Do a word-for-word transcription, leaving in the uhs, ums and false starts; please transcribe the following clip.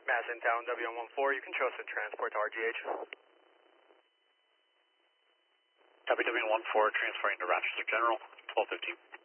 Mass in town, W one one four, you can trust and transport to R G H. Copy W one one four, transferring to Rochester General, twelve fifteen.